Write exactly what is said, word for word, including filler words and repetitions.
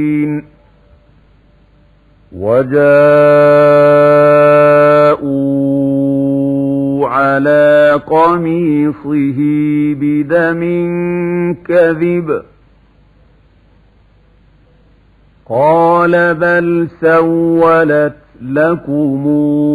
وجاءوا على قميصه بدم كذب قال بل سولت لكم